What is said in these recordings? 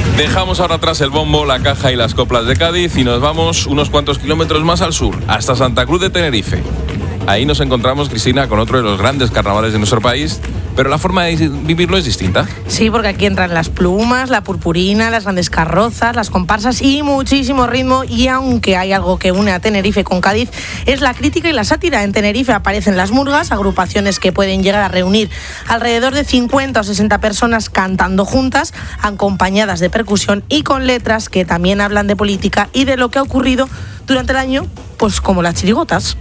Dejamos ahora atrás el bombo, la caja y las coplas de Cádiz y nos vamos unos cuantos kilómetros más al sur, hasta Santa Cruz de Tenerife. Ahí nos encontramos, Cristina, con otro de los grandes carnavales de nuestro país, pero la forma de vivirlo es distinta. Sí, porque aquí entran las plumas, la purpurina, las grandes carrozas, las comparsas y muchísimo ritmo. Y aunque hay algo que une a Tenerife con Cádiz, es la crítica y la sátira. En Tenerife aparecen las murgas, agrupaciones que pueden llegar a reunir alrededor de 50 o 60 personas cantando juntas, acompañadas de percusión y con letras que también hablan de política y de lo que ha ocurrido durante el año, pues como las chirigotas.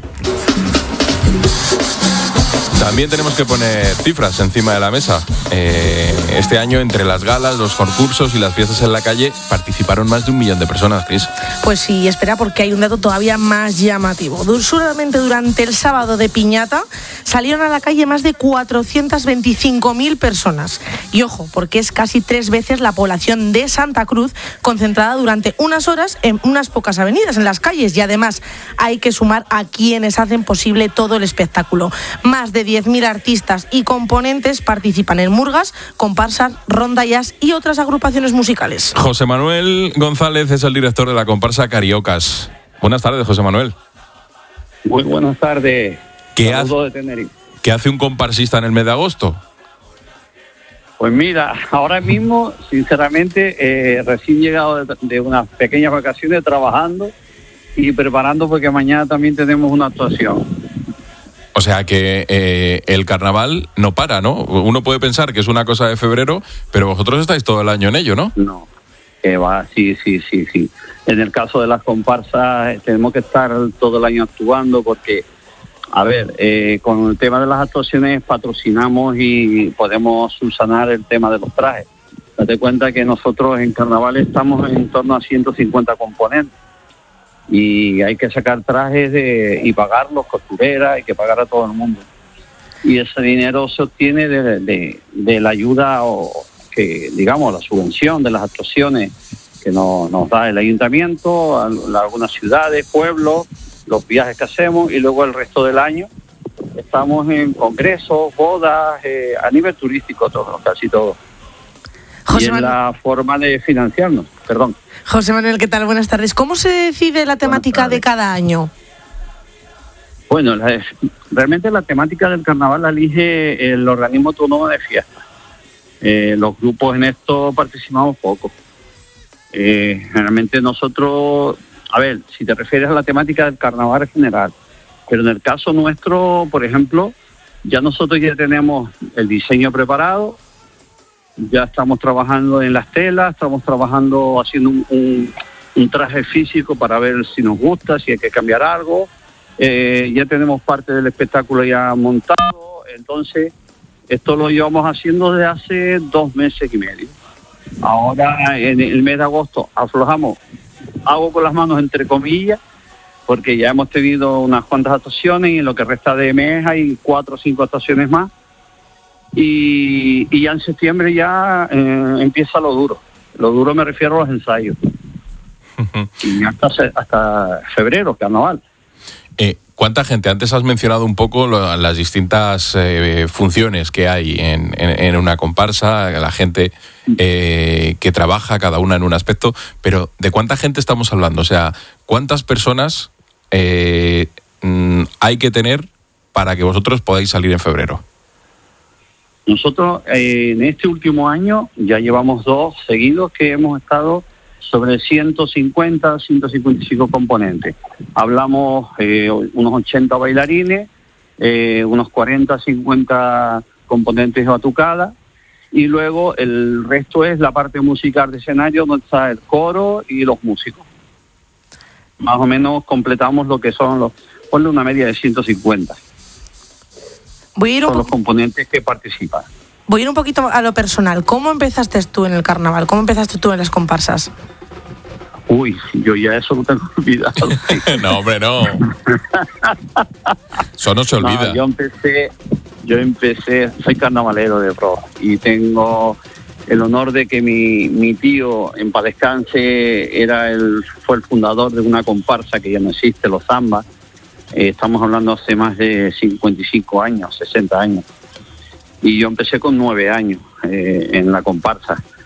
También tenemos que poner cifras encima de la mesa. Este año, entre las galas, los concursos y las fiestas en la calle, participaron más de 1 millón de personas, Cris. Pues sí, espera, porque hay un dato todavía más llamativo. Solamente durante el sábado de Piñata salieron a la calle más de 425.000 personas. Y ojo, porque es casi 3 veces la población de Santa Cruz, concentrada durante unas horas en unas pocas avenidas, en las calles. Y además hay que sumar a quienes hacen posible todo el espectáculo. Más de 10.000 artistas y componentes participan en murgas, comparsas, rondallas y otras agrupaciones musicales. José Manuel González es el director de la comparsa Cariocas. Buenas tardes, José Manuel. Muy buenas tardes. ¿Qué hace un comparsista en el mes de agosto? Pues mira, ahora mismo, sinceramente, recién llegado de unas pequeñas vacaciones trabajando y preparando porque mañana también tenemos una actuación. O sea que el carnaval no para, ¿no? Uno puede pensar que es una cosa de febrero, pero vosotros estáis todo el año en ello, ¿no? No, que va, sí. En el caso de las comparsas tenemos que estar todo el año actuando porque, a ver, con el tema de las actuaciones patrocinamos y podemos subsanar el tema de los trajes. Date cuenta que nosotros en carnaval estamos en torno a 150 componentes. Y hay que sacar trajes y pagarlos, costureras, hay que pagar a todo el mundo. Y ese dinero se obtiene de la ayuda o que, digamos, la subvención de las actuaciones que nos da el ayuntamiento, algunas ciudades, pueblos, los viajes que hacemos y luego el resto del año estamos en congresos, bodas, a nivel turístico, casi todo. Y es la forma de financiarnos, perdón. José Manuel, ¿qué tal? Buenas tardes. ¿Cómo se decide la temática de cada año? Bueno, realmente la temática del carnaval la elige el organismo autónomo de fiesta. Los grupos en esto participamos poco. Generalmente nosotros, a ver, si te refieres a la temática del carnaval en general, pero en el caso nuestro, por ejemplo, ya nosotros ya tenemos el diseño preparado. Ya estamos trabajando en las telas, estamos trabajando haciendo un traje físico para ver si nos gusta, si hay que cambiar algo. Ya tenemos parte del espectáculo ya montado, entonces esto lo llevamos haciendo desde hace 2 meses y medio. Ahora en el mes de agosto aflojamos, hago con las manos entre comillas, porque ya hemos tenido unas cuantas actuaciones y en lo que resta de mes hay 4 o 5 actuaciones más. Y ya en septiembre ya empieza lo duro. Lo duro me refiero a los ensayos. Y hasta febrero, carnaval. ¿Cuánta gente? Antes has mencionado un poco las distintas funciones que hay en una comparsa, la gente que trabaja, cada una en un aspecto, pero ¿de cuánta gente estamos hablando? O sea, ¿cuántas personas hay que tener para que vosotros podáis salir en febrero? Nosotros en este último año ya llevamos 2 seguidos que hemos estado sobre 150, 155 componentes. Hablamos unos 80 bailarines, unos 40, 50 componentes de batucada y luego el resto es la parte musical de escenario donde está el coro y los músicos. Más o menos completamos lo que son ponle una media de 150. Son los componentes que participan. Voy a ir un poquito a lo personal. ¿Cómo empezaste tú en el carnaval? ¿Cómo empezaste tú en las comparsas? Uy, yo ya eso lo tengo olvidado. No, hombre, no. Eso no se olvida. No, yo empecé, soy carnavalero de pro y tengo el honor de que mi tío, en paz descanse, fue el fundador de una comparsa que ya no existe, los Zambas. Estamos hablando hace más de 55 años, 60 años. Y yo empecé con 9 años en la comparsa.